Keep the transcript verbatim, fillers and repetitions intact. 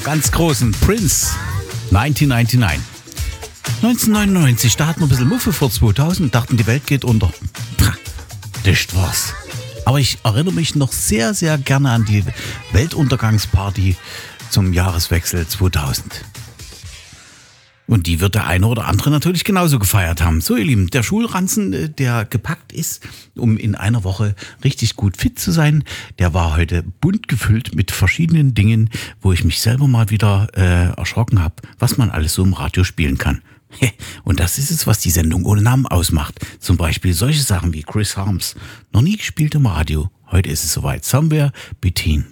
ganz großen Prince, neunzehnhundertneunundneunzig. neunzehnhundertneunundneunzig, da hatten wir ein bisschen Muffe vor zweitausend, dachten, die Welt geht unter. Pah, das war's. Aber ich erinnere mich noch sehr, sehr gerne an die Weltuntergangsparty zum Jahreswechsel zweitausend. Und die wird der eine oder andere natürlich genauso gefeiert haben. So, ihr Lieben, der Schulranzen, der gepackt ist, um in einer Woche richtig gut fit zu sein, der war heute bunt gefüllt mit verschiedenen Dingen, wo ich mich selber mal wieder äh, erschrocken habe, was man alles so im Radio spielen kann. Und das ist es, was die Sendung ohne Namen ausmacht. Zum Beispiel solche Sachen wie Chris Harms. Noch nie gespielt im Radio. Heute ist es soweit. Somewhere Between